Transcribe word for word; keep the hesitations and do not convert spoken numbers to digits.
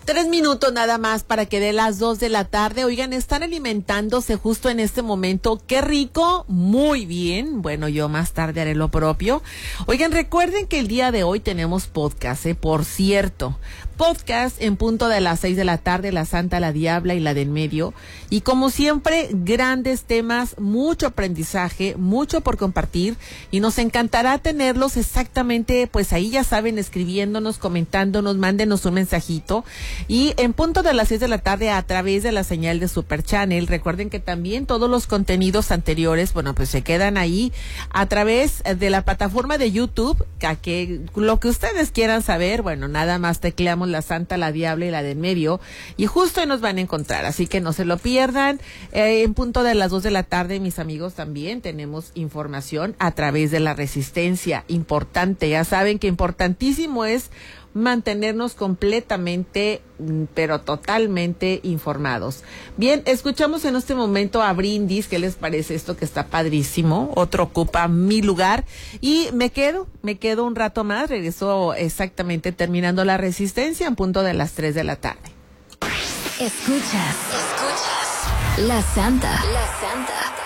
Tres minutos nada más para que dé las dos de la tarde. Oigan, están alimentándose justo en este momento. ¡Qué rico! Muy bien. Bueno, yo más tarde haré lo propio. Oigan, recuerden que el día de hoy tenemos podcast, ¿eh? Por cierto, podcast en punto de las seis de la tarde, La Santa, la Diabla y la del medio. Y como siempre, grandes temas, mucho aprendizaje, mucho por compartir. Y nos encantará tenerlos exactamente, pues ahí ya saben, escribiéndonos, comentándonos, mándenos un mensajito. Y en punto de las seis de la tarde a través de la señal de Super Channel. Recuerden que también todos los contenidos anteriores, bueno, pues se quedan ahí a través de la plataforma de YouTube, a que lo que ustedes quieran saber, bueno, nada más tecleamos La Santa, la Diabla y la del medio y justo ahí nos van a encontrar, así que no se lo pierdan. Eh, en punto de las dos de la tarde, mis amigos, también tenemos información a través de La Resistencia, importante, ya saben que importantísimo es mantenernos completamente, pero totalmente informados. Bien, escuchamos en este momento a Brindis. ¿Qué les parece esto que está padrísimo? Otro ocupa mi lugar y me quedo, me quedo un rato más. Regreso exactamente terminando La Resistencia en punto de las tres de la tarde. Escuchas, escuchas La Santa, La Santa.